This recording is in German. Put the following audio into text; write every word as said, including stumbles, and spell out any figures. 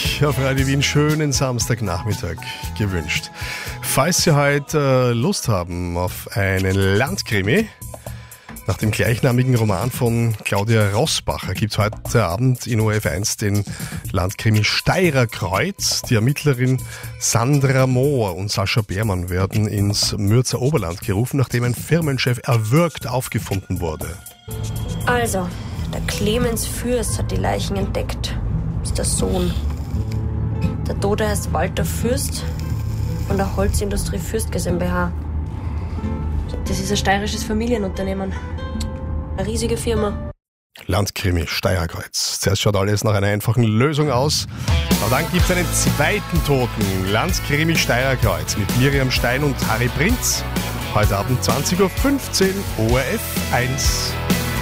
auf Radio Wien, schönen Samstagnachmittag gewünscht. Falls Sie heute äh, Lust haben auf einen Landkrimi, nach dem gleichnamigen Roman von Claudia Rossbacher gibt es heute Abend in O R F eins den Landkrimi Steirer Kreuz. Die Ermittlerin Sandra Mohr und Sascha Beermann werden ins Mürzer Oberland gerufen, nachdem ein Firmenchef erwürgt aufgefunden wurde. Also, der Clemens Fürst hat die Leichen entdeckt. Das ist der Sohn. Der Tote heißt Walter Fürst von der Holzindustrie Fürst GmbH. Das ist ein steirisches Familienunternehmen. Eine riesige Firma. Landkrimi Steirer Kreuz. Zuerst schaut alles nach einer einfachen Lösung aus. Aber dann gibt es einen zweiten Toten. Landkrimi Steirer Kreuz mit Miriam Stein und Harry Prinz. Heute Abend zwanzig Uhr fünfzehn O R F eins.